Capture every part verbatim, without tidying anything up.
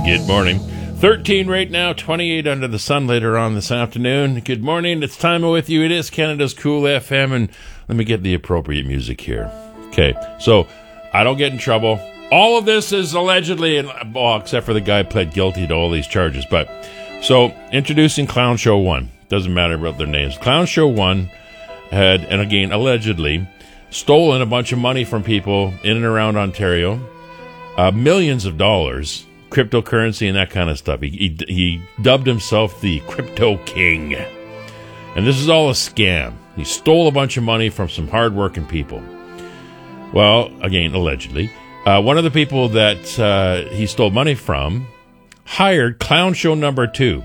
Good morning. thirteen right now, twenty-eight under the sun later on this afternoon. Good morning. It's time with you. It is Canada's Cool F M, and let me get the appropriate music here. Okay, so I don't get in trouble. All of this is allegedly, well, except for the guy pled guilty to all these charges. But so introducing Clown Show One. Doesn't matter about their names. Clown Show One had, and again, allegedly, stolen a bunch of money from people in and around Ontario, uh, millions of dollars, cryptocurrency and that kind of stuff. He, he he dubbed himself the Crypto King. And this is all a scam. He stole a bunch of money from some hardworking people. Well, again, allegedly. Uh, one of the people that uh, he stole money from hired Clown Show Number Two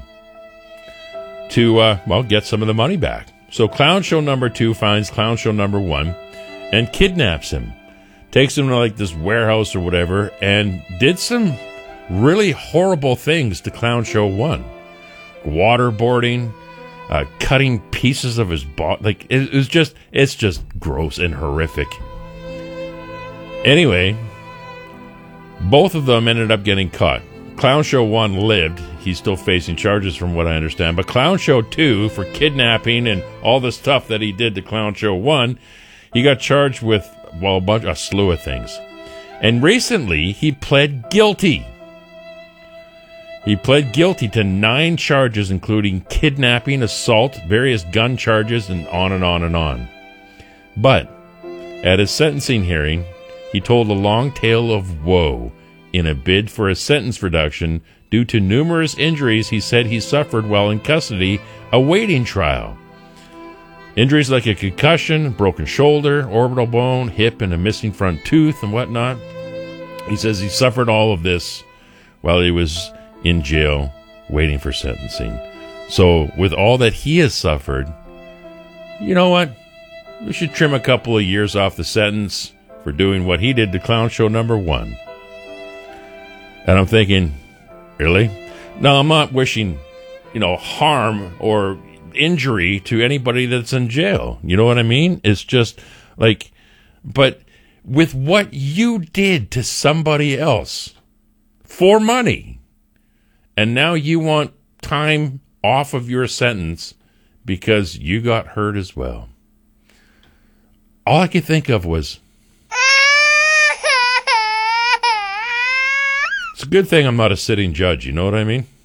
to, uh, well, get some of the money back. So Clown Show Number Two finds Clown Show Number One and kidnaps him. Takes him to like this warehouse or whatever and did some really horrible things to Clown Show One. Waterboarding, uh, cutting pieces of his body. Like, it, it was just, it's just gross and horrific. Anyway, both of them ended up getting caught. Clown Show One lived. He's still facing charges from what I understand. But Clown Show Two, for kidnapping and all the stuff that he did to Clown Show One, he got charged with, well, a bunch, a slew of things. And recently, he pled guilty. He pled guilty to nine charges, including kidnapping, assault, various gun charges, and on and on and on. But at his sentencing hearing, he told a long tale of woe in a bid for a sentence reduction due to numerous injuries he said he suffered while in custody awaiting trial. Injuries like a concussion, broken shoulder, orbital bone, hip, and a missing front tooth and whatnot. He says he suffered all of this while he was in jail waiting for sentencing. So with all that he has suffered, you know what? We should trim a couple of years off the sentence for doing what he did to Clown Show Number One. And I'm thinking, really? Now, I'm not wishing, you know, harm or injury to anybody that's in jail. You know what I mean? It's just like, but with what you did to somebody else for money, and now you want time off of your sentence because you got hurt as well. All I could think of was, it's a good thing I'm not a sitting judge, you know what I mean?